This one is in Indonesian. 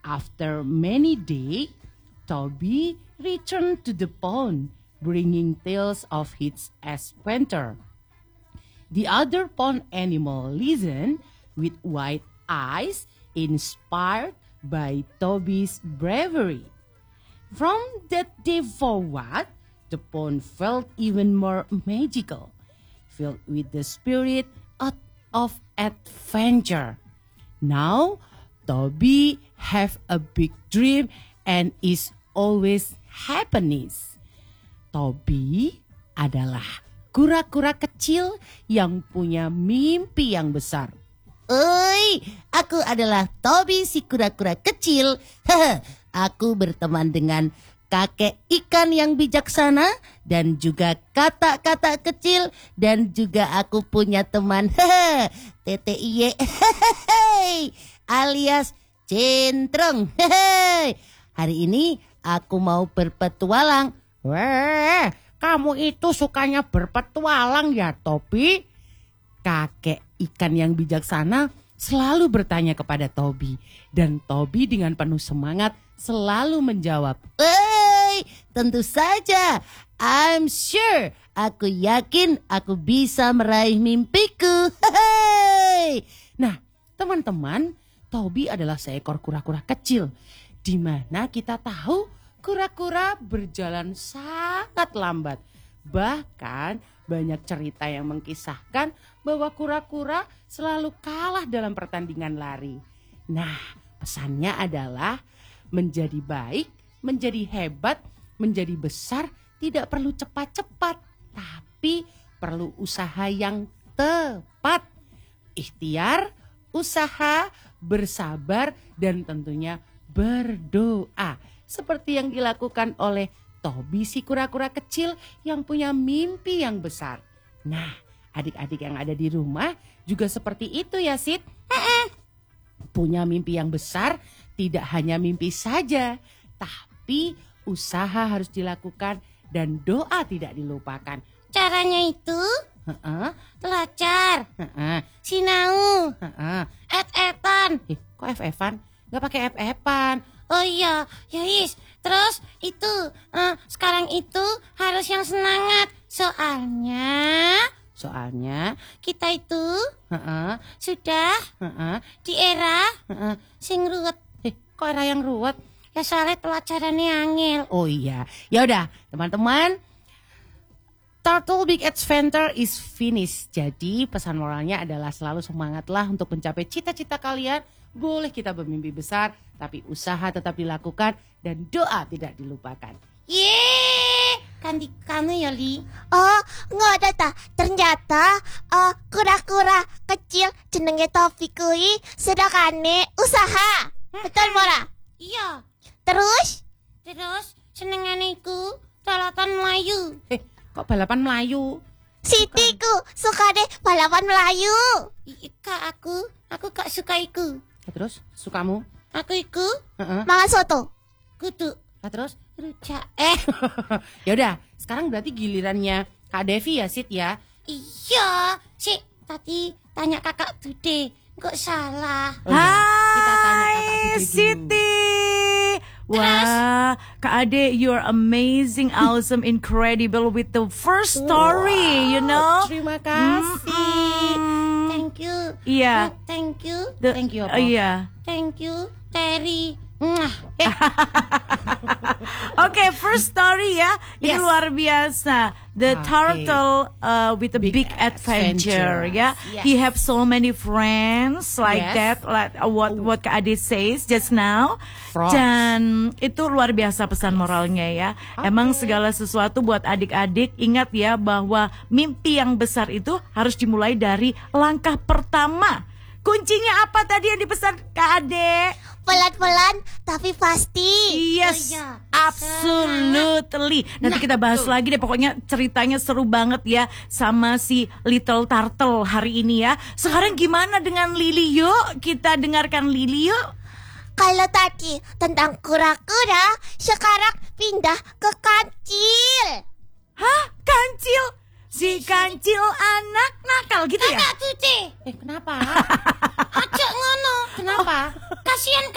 After many days, Toby returned to the pond, bringing tales of his adventure. The other pond animal listened with wide eyes, inspired by Toby's bravery. From that day forward, the pond felt even more magical, filled with the spirit of adventure. Now, Toby have a big dream and is always happiness. Toby adalah kura-kura kecil yang punya mimpi yang besar. Oi, aku adalah Toby si kura-kura kecil. Aku berteman dengan kakek ikan yang bijaksana dan juga kata-kata kecil, dan juga aku punya teman TTIY alias centrong. Hari ini aku mau berpetualang. Weh, kamu itu sukanya berpetualang ya, Toby? Kakek ikan yang bijaksana selalu bertanya kepada Toby, dan Toby dengan penuh semangat selalu menjawab, tentu saja. I'm sure. Aku yakin aku bisa meraih mimpiku. Nah, teman-teman, Toby adalah seekor kura-kura kecil, di mana kita tahu kura-kura berjalan sangat lambat. Bahkan banyak cerita yang mengkisahkan bahwa kura-kura selalu kalah dalam pertandingan lari. Nah, pesannya adalah menjadi baik, menjadi hebat, menjadi besar tidak perlu cepat-cepat, tapi perlu usaha yang tepat. Ikhtiar, usaha, bersabar, dan tentunya berdoa. Seperti yang dilakukan oleh Toby si kura-kura kecil yang punya mimpi yang besar. Nah, adik-adik yang ada di rumah juga seperti itu ya, Sid. Punya mimpi yang besar tidak hanya mimpi saja, tapi usaha harus dilakukan dan doa tidak dilupakan. Caranya itu belajar, sinau, et-etan. Kok F-F-an? Gak pakai F-F-an. Oh iya, Yais. Terus itu sekarang itu harus yang semangat. Soalnya kita itu sudah di era sing ruwet. Kok era yang ruwet? Ya soalnya pelajarannya angel. Oh iya. Ya udah, teman-teman. Turtle Big Adventure is finished. Jadi pesan moralnya adalah selalu semangatlah untuk mencapai cita-cita kalian. Boleh kita bermimpi besar, tapi usaha tetap dilakukan dan doa tidak dilupakan. Yeay, ganti kamu ya, Li. Oh, nggak ada ta. Ternyata kura-kura kecil jenenge Toby kuwi sedekane usaha. Betul, Mora? Iya. Terus senengane iku balapan Melayu. Kok balapan Melayu? Siti ku suka deh balapan Melayu. Kak, aku gak suka iku. Terus sukamu? Aku iku mangan soto. Kudu. Terus rujak. Ya udah, sekarang berarti gilirannya Kak Devi ya, Sid ya. Iya, Sik. Tadi tanya Kakak Bude, kok salah. Oh, ya. Kita tanya Kakak Bude dulu. Siti. Wah, Kak Ade, you're amazing, awesome, incredible with the first story, you know. Terima kasih. Thank you. Iya. Thank you. Thank you apa? Iya. Thank you, Terry. Okay, first story ya. Ini Yes. luar biasa. The turtle with a big adventure ya. Yes. He have so many friends like Yes. that, like what Kak Ade says just now. Frogs. Dan itu luar biasa pesan moralnya ya. Emang segala sesuatu buat adik-adik, ingat ya bahwa mimpi yang besar itu harus dimulai dari langkah pertama. Kuncinya apa tadi yang dipesan Kak Ade? Pelan-pelan tapi pasti. Yes, Oh, iya. absolutely. Nanti kita bahas lagi deh. Pokoknya ceritanya seru banget ya sama si Little Turtle hari ini ya. Sekarang gimana dengan Lily? Yuk kita dengarkan Lily yuk. Kalau tadi tentang kura-kura, sekarang pindah ke kancil. Hah? Kancil? Si kancil anak nakal gitu ya? Kakak Tuti, Kenapa? aja ngono. Kenapa? Kasihan